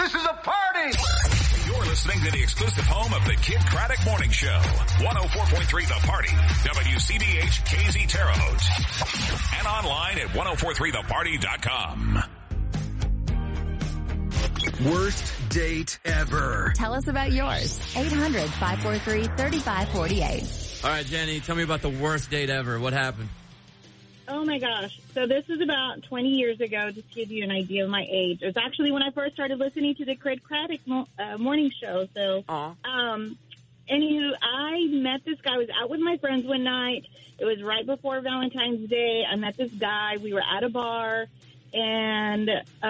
This is a party! You're listening to the exclusive home of the Kid Craddock Morning Show. 104.3 The Party. WCBH KZ Terre Haute. And online at 1043theparty.com. Worst date ever. Tell us about yours. 800-543-3548. All right, Jenny, tell me about the worst date ever. What happened? Oh, my gosh. So this is about 20 years ago, just to give you an idea of my age. It was actually when I first started listening to the Kid Craddock morning show. So, anywho, I met this guy. I was out with my friends one night. It was right before Valentine's Day. I met this guy. We were at a bar, and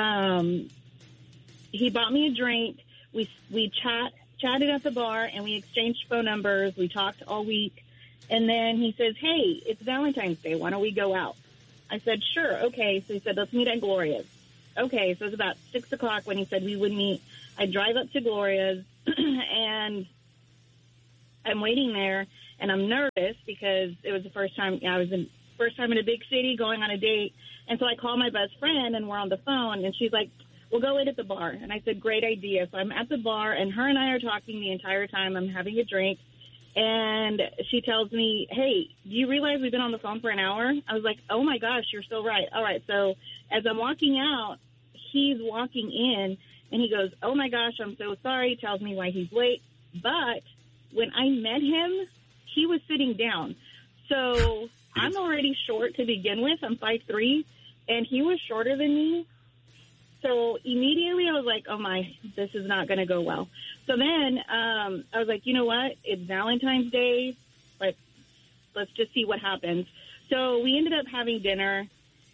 he bought me a drink. We chatted at the bar, and we exchanged phone numbers. We talked all week. And then he says, hey, it's Valentine's Day. Why don't we go out? I said, sure. Okay. So he said, let's meet at Gloria's. Okay. So it was about 6 o'clock when he said we would meet. I drive up to Gloria's and I'm waiting there and I'm nervous because it was the first time in a big city going on a date. And so I call my best friend and we're on the phone and she's like, we'll go wait at the bar. And I said, great idea. So I'm at the bar and her and I are talking the entire time. I'm having a drink. And she tells me, hey, do you realize we've been on the phone for an hour? I was like, oh, my gosh, you're so right. All right. So as I'm walking out, he's walking in, and he goes, oh, my gosh, I'm so sorry. Tells me why he's late. But when I met him, he was sitting down. So I'm already short to begin with. I'm 5'3", and he was shorter than me. So immediately I was like, oh, my, this is not going to go well. So then I was like, you know what? It's Valentine's Day. Let's just see what happens. So we ended up having dinner.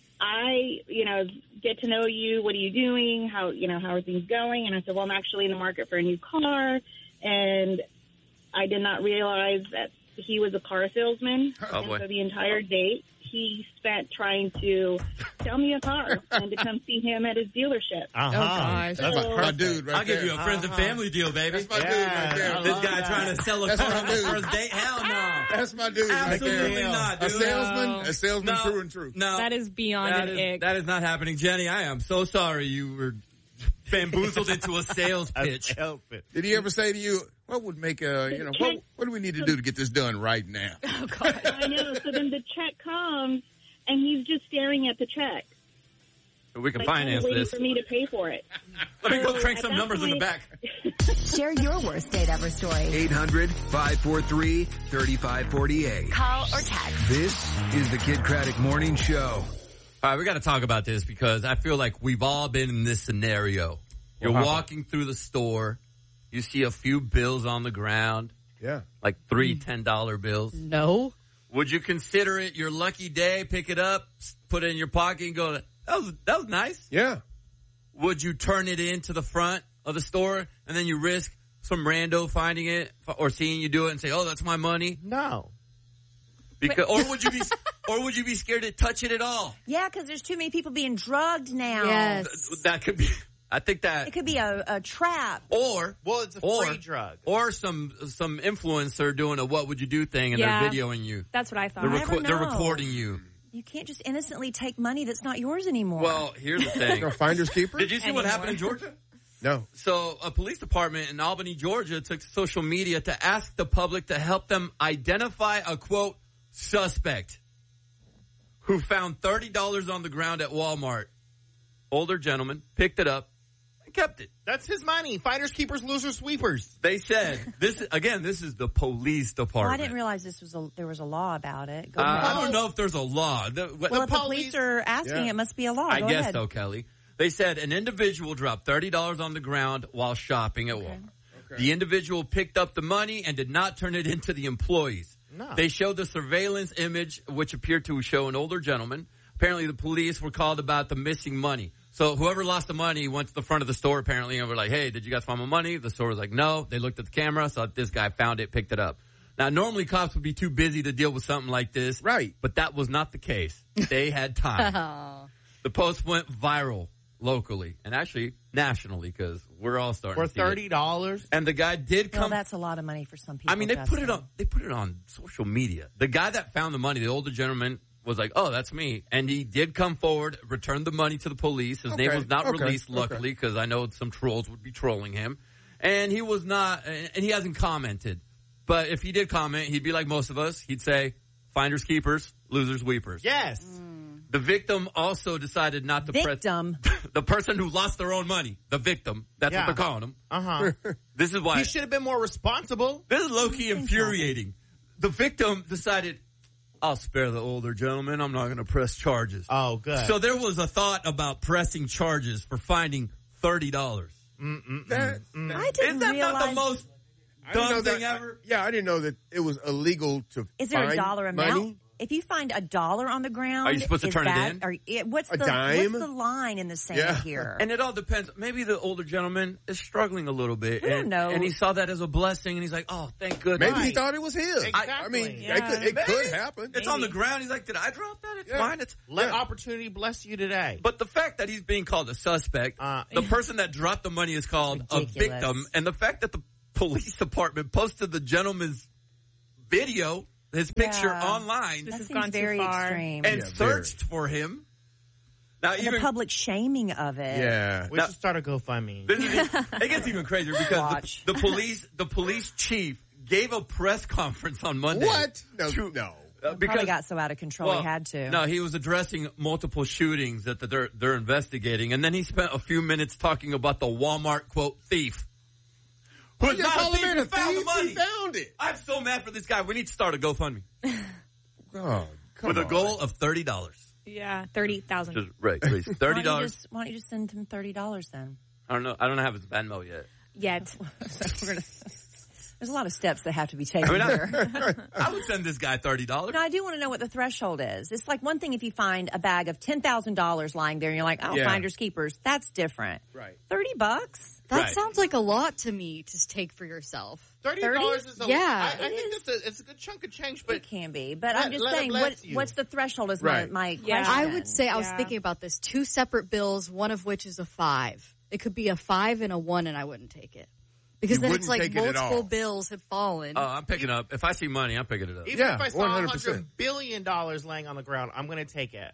I, get to know you. What are you doing? How are things going? And I said, well, I'm actually in the market for a new car. And I did not realize that he was a car salesman. Oh, boy. And so the entire date, he spent trying to sell me a car and to come see him at his dealership. Oh, gosh. That's my dude right I'll there. give you a friends and family deal, baby. That's my dude right there. This guy trying to sell a car on the first date? Hell no. That's my dude right there. Absolutely not, dude. A salesman true and true. No. That is beyond an ick. That is not happening. Jenny, I am so sorry you were bamboozled into a sales pitch. Did he ever say to you, what would make what do we need to do to get this done right now? Oh, God. I know. So then the check comes, and he's just staring at the check. We can Like, finance waiting this. for me to pay for it. Let me go So crank at some that numbers in the point- back. Share your worst date ever story. 800-543-3548. Call or text. This is the Kid Craddock Morning Show. All right, we got to talk about this because I feel like we've all been in this scenario. You're walking through the store. You see a few bills on the ground. Yeah. Like three $10 bills. No. Would you consider it your lucky day, pick it up, put it in your pocket and go, that was nice? Yeah. Would you turn it into the front of the store and then you risk some rando finding it or seeing you do it and say, oh, that's my money? No. Because, or would you be scared to touch it at all? Yeah, because there's too many people being drugged now. Yes. That could be, I think that. It could be a trap. Well, it's a free drug. Or some influencer doing a what would you do thing and Yeah. they're videoing you. That's what I thought. They're recording you. You can't just innocently take money that's not yours anymore. Well, here's the thing. No finders keeper? Did you see what happened in Georgia? No. So a police department in Albany, Georgia took to social media to ask the public to help them identify a, quote, suspect who found $30 on the ground at Walmart. Older gentleman picked it up and kept it. That's his money. Finders, keepers, losers, sweepers. They said, this is the police Well, department. I didn't realize there was a law about it. Go I ahead. don't know if there's a law. Well, if the police are asking, Yeah. it must be a law. I Go guess ahead. so, Kelly. They said an individual dropped $30 on the ground while shopping at Walmart. Okay. The individual picked up the money and did not turn it into the employees. No. They showed the surveillance image, which appeared to show an older gentleman. Apparently, the police were called about the missing money. So whoever lost the money went to the front of the store, apparently, and were like, hey, did you guys find my money? The store was like, no. They looked at the camera, saw this guy found it, picked it up. Now, normally cops would be too busy to deal with something like this. Right. But that was not the case. They had time. The post went viral locally and actually nationally because we're all starting For to see it. $30? And the guy did Well, come. that's a lot of money for some people. I mean, they put it on social media. The guy that found the money, the older gentleman, was like, oh, that's me. And he did come forward, returned the money to the police. His name was not released, luckily, because I know some trolls would be trolling him. And he was not, and he hasn't commented. But if he did comment, he'd be like most of us. He'd say, finders keepers, losers weepers. Yes. The victim also decided not to press the person who lost their own money. The victim. That's what they're calling him. Uh-huh. This is why. He should have been more responsible. This is low-key infuriating. The victim decided, I'll spare the older gentleman. I'm not going to press charges. Oh, good. So there was a thought about pressing charges for finding $30. I didn't Isn't that realize. not the most dumb thing ever? Yeah, I didn't know that it was illegal to Is there a find dollar amount? money. If you find $1 on the ground, Are you supposed to is turn it that- in? What's A the dime? What's the line in the sand here? And it all depends. Maybe the older gentleman is struggling a little bit. We don't know. And he saw that as a blessing, and he's like, oh, thank goodness. Maybe he thought it was his. Exactly. I mean, Yeah. it could happen. It's on the ground. He's like, did I drop that? It's fine. Let opportunity bless you today. But the fact that he's being called a suspect, the person that dropped the money is called a ridiculous. victim, and the fact that the police department posted the gentleman's video, his picture online, That has seems gone too very far. extreme. and Yeah, searched for him. Now, And even the public shaming of it. Yeah. We should start a GoFundMe. this is, it gets even crazier because Watch. the police chief gave a press conference on Monday. What? No. Probably got so out of control he had to. No, he was addressing multiple shootings that they're investigating, and then he spent a few minutes talking about the Walmart quote thief. Who's You not call a him thief in who a found the thief? money? He found it. I'm so mad for this guy. We need to start a GoFundMe Oh, come with a on. goal of $30. Yeah, 30,000. Just right, please. $30. Why don't you just send him $30 then? I don't know. I don't have his Venmo yet. Yet. There's a lot of steps that have to be taken I mean, here. I would send this guy $30. No, I do want to know what the threshold is. It's like one thing if you find a bag of $10,000 lying there and you're like, oh, Yeah. finders keepers. That's different. Right. $30? That Right. sounds like a lot to me to take for yourself. $30 is a Yeah, I think it's a good chunk of change, but It can be. But Let- I'm just let it saying, bless you. what's the threshold is Right. my Yeah. question. I would say I was Yeah. thinking about this. 2 separate bills, one of which is a 5. It could be a 5 and a 1, and I wouldn't take it. Because You then it's wouldn't like take it at multiple all. bills have fallen. Oh, I'm picking up. If I see money, I'm picking it up. even Yeah, if I saw 100%. $100 billion laying on the ground, I'm going to take it.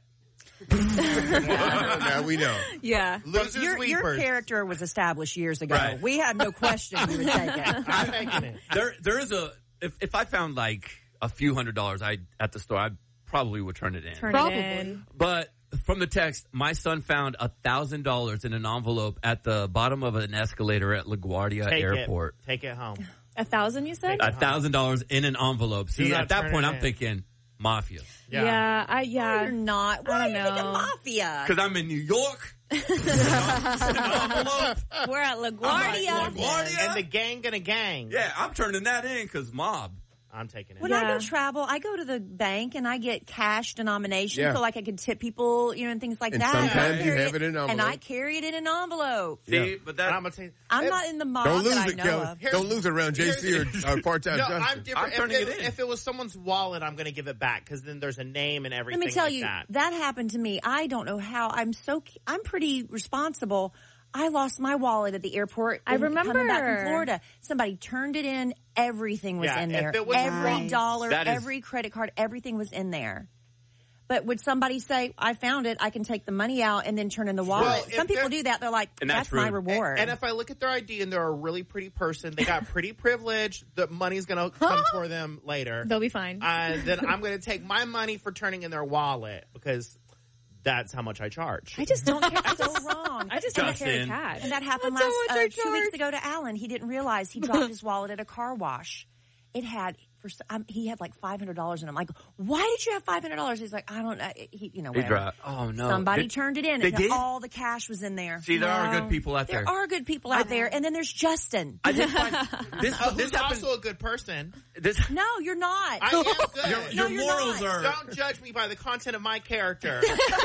Now we know. Yeah. Losers, Your weepers. character was established years ago. Right. We have no question you would take it. I'm taking it. There is a if I found like a few $100s at the store, I probably would turn it in. Turn Probably. it in. But from the text, my son found $1,000 in an envelope at the bottom of an escalator at LaGuardia Take Airport. it. Take it home. 1,000, you said? $1,000 in an envelope. See, not at that turning point, it I'm in. thinking mafia Yeah. You're not. Why I are you don't thinking know. mafia? because I'm in New York. envelope. We're at LaGuardia. LaGuardia. And the gang gonna gang. Yeah, I'm turning that in because mob. I'm taking it. When I Yeah. go travel, I go to the bank and I get cash denomination Yeah. so like I can tip people, and things like And that. sometimes I you carry have it in an And I envelope. carry it in an envelope. See, Yeah. but And that I'm gonna take. I'm not in the mob Don't lose that I it, know Kelly. of. Don't lose it around JC or part-time No, Justin. I'm different. I'm turning it in. If it was someone's wallet, I'm going to give it back because then there's a name and everything. Let me tell like you, that. happened to me. I don't know how. I'm pretty responsible. I lost my wallet at the airport. I coming back from remember. Florida. Somebody turned it in. Everything was Yeah, in if there. it was Every Nice. dollar, That is- every credit card, everything was in there. But would somebody say, I found it, I can take the money out and then turn in the wallet? Well, if Some people they're- do that. They're like, And that's that's my rude. reward. And if I look at their ID and they're a really pretty person, they got pretty privilege, the money's going to come for them later. They'll be fine. Then I'm going to take my money for turning in their wallet because that's how much I charge. I just don't care. That's so wrong. I just don't carry Justin. cash. And that happened That's how much I 2 weeks charge. ago to Alan. He didn't realize he dropped his wallet at a car wash. It had he had like $500 in it. I'm like, why did you have $500? He's like, I don't know. He Whatever. dropped. Oh no! Somebody turned it in. They and did? all the cash was in there. See, there are No. good people out there. There are good people out there. And then there's Justin. I did find this. Who's This happened. also a good person. This No, you're not. I am good. No, your you're morals not. are. Don't judge me by the content of my character.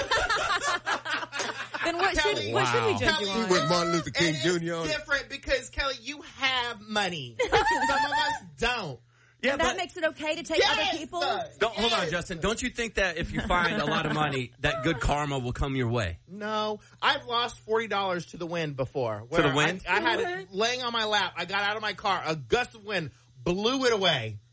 Then what Kelly, what should we judge Kelly, you He on? went Martin Luther King and Jr. on it's it. different because, Kelly, you have money. Some of us don't. yeah, That but makes it okay to take Yes! other people's. hold on, Justin. Don't you think that if you find a lot of money, that good karma will come your way? No, I've lost $40 to the wind before. To the where wind? I had it laying on my lap. I got out of my car. A gust of wind blew it away.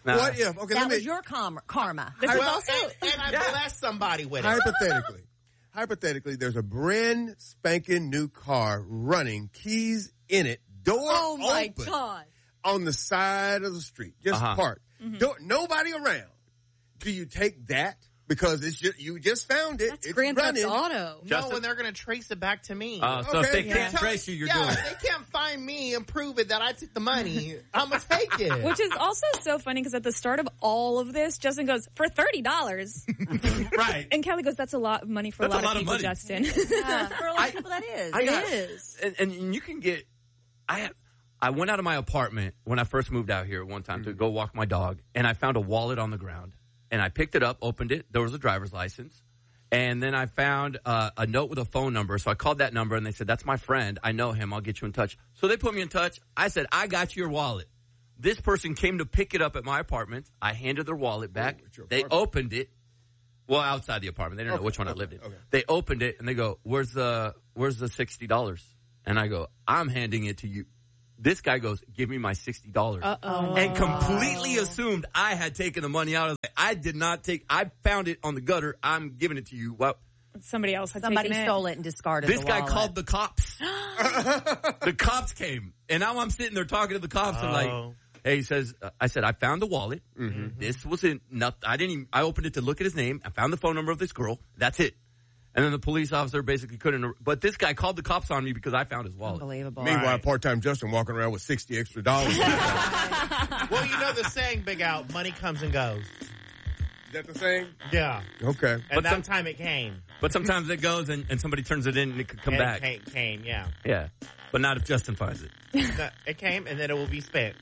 Nah. What if? Okay, That let me. was your karma. This is Well, also and I blessed somebody with it. Hypothetically, there's a brand spanking new car running, keys in it, door Oh my open, God. on the side of the street, just parked. Nobody around. Do you take that? Because it's just, you just found it. That's it's Grand Theft running. Auto. No, and they're going to trace it back to me. So if they can't Tell- trace you, you're yeah, doing if it. they can't find me and prove it that I took the money, I'm going to take it. which is also so funny because at the start of all of this, Justin goes, for $30. Right. And Kelly goes, that's a lot of money for That's a lot of people, money. Justin. For a lot of people, that is. It is. And you can get. I went out of my apartment when I first moved out here one time to go walk my dog, and I found a wallet on the ground. And I picked it up, opened it. There was a driver's license. And then I found a note with a phone number. So I called that number, and they said, that's my friend. I know him. I'll get you in touch. So they put me in touch. I said, I got your wallet. This person came to pick it up at my apartment. I handed their wallet back. They opened it. Well, outside the apartment. They didn't know which one I lived in. Okay. They opened it, and they go, where's the $60? And I go, I'm handing it to you. This guy goes, give me my $60. Uh-oh. And completely assumed I had taken the money out of it. I did not take, I found it on the gutter. I'm giving it to you. Well, Somebody else had Somebody taken it. stole it and discarded this the guy wallet. called the cops. The cops came. And now I'm sitting there talking to the cops and like, hey, he says, I said, I found the wallet. This wasn't nothing. I opened it to look at his name. I found the phone number of this girl. That's it. And then the police officer basically couldn't. But this guy called the cops on me because I found his wallet. Unbelievable. Meanwhile, part-time Justin walking around with $60 extra. Well, you know the saying, Big Out, money comes and goes. Is that the saying? Yeah. Okay. And But that time it came. But sometimes it goes and somebody turns it in and it could come And back. It came, yeah. Yeah. But not if Justin finds it. No, it came, and then it will be spent.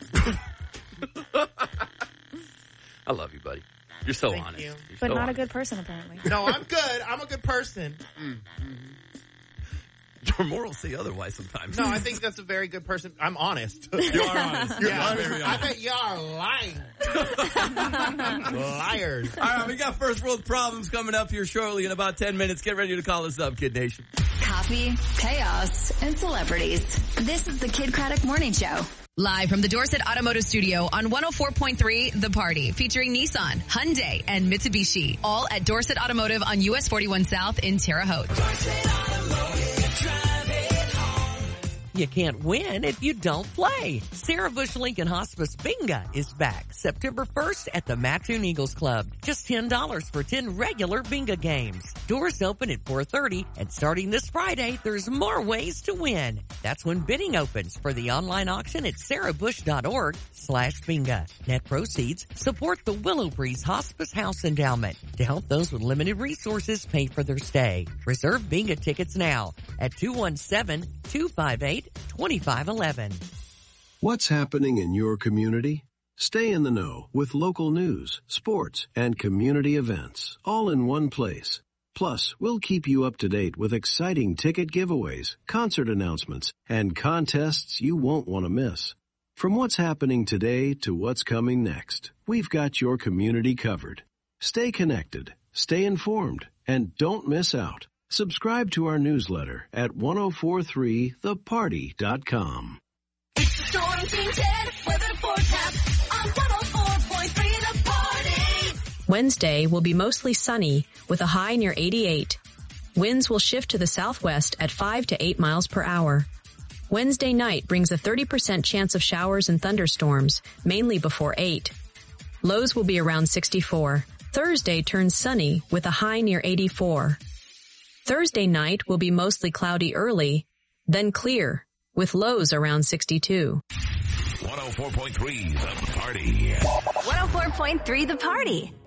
I love you, buddy. You're so Thank honest. you. You're But so not a honest. good person, apparently. No, I'm good. I'm a good person. Your morals say otherwise sometimes. No, I think that's a very good person. I'm honest. You are honest. You're Yeah, very I honest. bet y'all are lying. Liars. All right, we got first world problems coming up here shortly in about 10 minutes. Get ready to call us up, Kid Nation. Copy, chaos, and celebrities. This is the Kid Craddock Morning Show. Live from the Dorset Automotive Studio on 104.3 The Party, featuring Nissan, Hyundai, and Mitsubishi. All at Dorset Automotive on US 41 South in Terre Haute. You can't win if you don't play. Sarah Bush Lincoln Hospice Bingo is back September 1st at the Mattoon Eagles Club. Just $10 for 10 regular bingo games. Doors open at 4:30, and starting this Friday, there's more ways to win. That's when bidding opens for the online auction at sarahbush.org/bingo. Net proceeds support the Willow Breeze Hospice House Endowment to help those with limited resources pay for their stay. Reserve bingo tickets now at 217-258-2511. What's happening in your community? Stay in the know with local news, sports, and community events, all in one place. Plus, we'll keep you up to date with exciting ticket giveaways, concert announcements, and contests you won't want to miss. From what's happening today to what's coming next, we've got your community covered. Stay connected, stay informed, and don't miss out. Subscribe to our newsletter at 1043theparty.com. Storm Team 10 weather forecast on 104.3 The Party. Wednesday will be mostly sunny with a high near 88. Winds will shift to the southwest at 5 to 8 miles per hour. Wednesday night brings a 30% chance of showers and thunderstorms, mainly before 8. Lows will be around 64. Thursday turns sunny with a high near 84. Thursday night will be mostly cloudy early, then clear, with lows around 62. 104.3 The Party. 104.3 The Party.